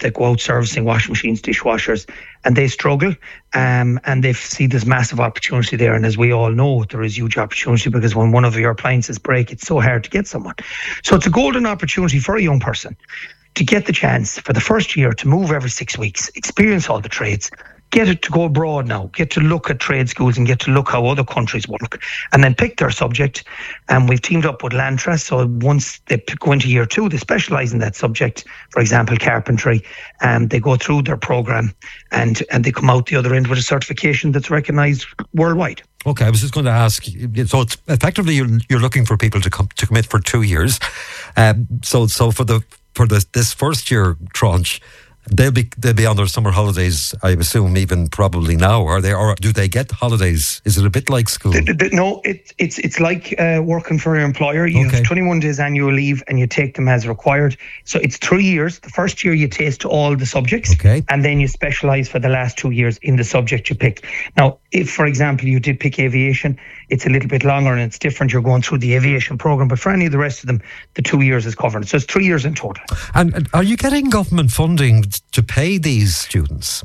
that go out servicing washing machines, dishwashers, and they struggle, and they see this massive opportunity there. And as we all know, there is huge opportunity, because when one of your appliances break, it's so hard to get someone. So it's a golden opportunity for a young person to get the chance for the first year to move every 6 weeks, experience all the trades, get it to go abroad now, get to look at trade schools and get to look how other countries work, and then pick their subject. And we've teamed up with Lantras, so once they go into year 2, they specialise in that subject, for example, carpentry, and they go through their programme and they come out the other end with a certification that's recognised worldwide. Okay, I was just going to ask, so it's effectively you're looking for people to commit for 2 years. So for this first year tranche, they'll be on their summer holidays, I assume, even probably now, are they? Or do they get holidays? Is it a bit like school? No, it's like working for your employer. You have 21 days annual leave and you take them as required. So it's 3 years. The first year you taste all the subjects, and then you specialise for the last 2 years in the subject you picked. Now, if, for example, you did pick aviation, it's a little bit longer and it's different. You're going through the aviation programme, but for any of the rest of them, the 2 years is covered. So it's 3 years in total. And are you getting government funding to pay these students?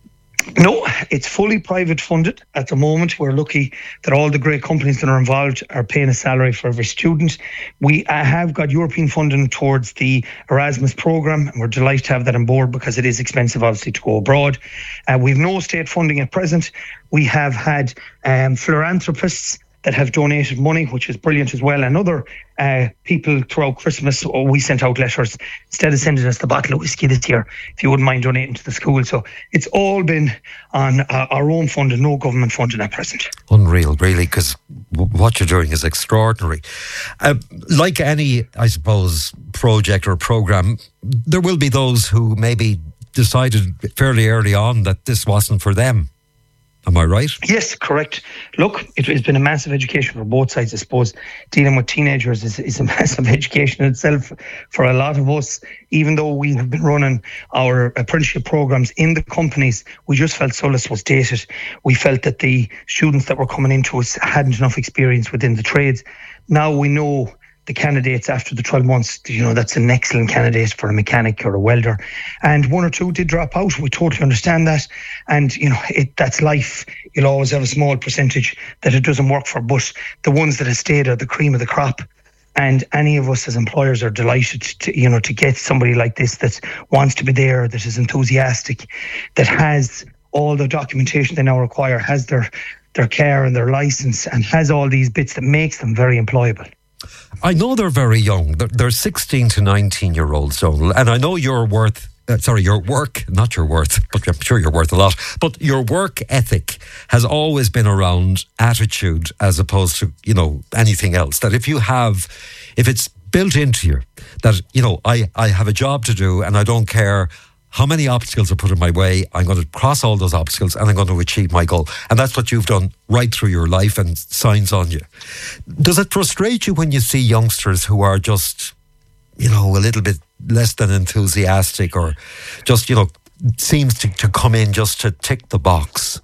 No, it's fully private funded at the moment. We're lucky that all the great companies that are involved are paying a salary for every student. We have got European funding towards the Erasmus programme, and we're delighted to have that on board because it is expensive, obviously, to go abroad. We've no state funding at present. We have had philanthropists that have donated money, which is brilliant as well. And other people throughout Christmas, we sent out letters instead of sending us the bottle of whiskey this year, if you wouldn't mind donating to the school. So it's all been on our own funding, no government funding at present. Unreal, really, because what you're doing is extraordinary. Like any, I suppose, project or programme, there will be those who maybe decided fairly early on that this wasn't for them. Am I right? Yes, correct. Look, it's been a massive education for both sides, I suppose. Dealing with teenagers is a massive education in itself for a lot of us. Even though we have been running our apprenticeship programs in the companies, we just felt SOLACE was dated. We felt that the students that were coming into us hadn't enough experience within the trades. Now we know the candidates after the 12 months, that's an excellent candidate for a mechanic or a welder. And one or two did drop out. We totally understand that. And, that's life. You'll always have a small percentage that it doesn't work for, but the ones that have stayed are the cream of the crop. And any of us as employers are delighted to get somebody like this that wants to be there, that is enthusiastic, that has all the documentation they now require, has their care and their license, and has all these bits that makes them very employable. I know they're very young. They're 16 to 19-year-olds, Donal, and I know your work, not your worth, but I'm sure you're worth a lot, but your work ethic has always been around attitude as opposed to, anything else. That if it's built into you, that, I have a job to do and I don't care how many obstacles are put in my way, I'm going to cross all those obstacles and I'm going to achieve my goal. And that's what you've done right through your life and signs on you. Does it frustrate you when you see youngsters who are just, a little bit less than enthusiastic or just, seems to come in just to tick the box?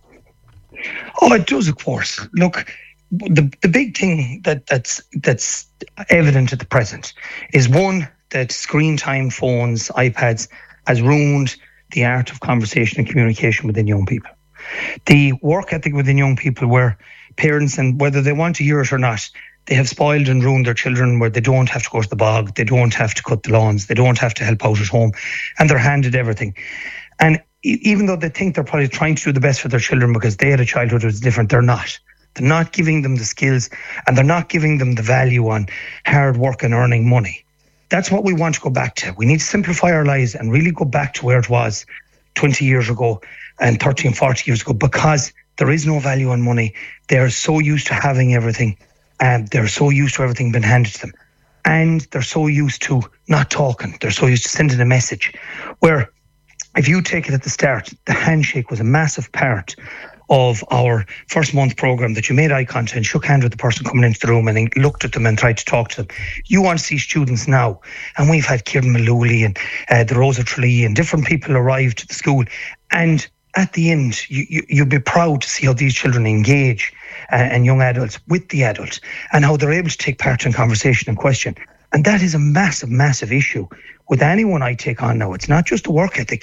Oh, it does, of course. Look, the big thing that's evident at the present is, one, that screen time, phones, iPads has ruined the art of conversation and communication within young people. The work ethic within young people, where parents, and whether they want to hear it or not, they have spoiled and ruined their children, where they don't have to go to the bog, they don't have to cut the lawns, they don't have to help out at home, and they're handed everything. And even though they think they're probably trying to do the best for their children because they had a childhood that was different, they're not. They're not giving them the skills, and they're not giving them the value on hard work and earning money. That's what we want to go back to. We need to simplify our lives and really go back to where it was 20 years ago and 30 and 40 years ago, because there is no value on money. They're so used to having everything, and they're so used to everything being handed to them. And they're so used to not talking. They're so used to sending a message. Where if you take it at the start, the handshake was a massive part of our first month programme, that you made eye contact and shook hands with the person coming into the room and looked at them and tried to talk to them. You want to see students now, and we've had Kieran Malooly and the Rosa Tralee and different people arrive to the school, and at the end you'd be proud to see how these children engage and young adults with the adults, and how they're able to take part in conversation and question. And that is a massive issue with anyone I take on now. It's not just a work ethic,